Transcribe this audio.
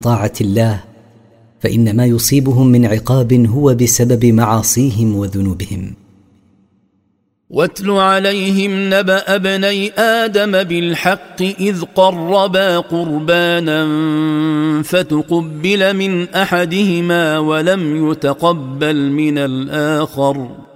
طاعة الله، فإن ما يصيبهم من عقاب هو بسبب معاصيهم وذنوبهم. واتل عليهم نبأ ابني آدم بالحق إذ قربا قربانا فتقبل من أحدهما ولم يتقبل من الآخر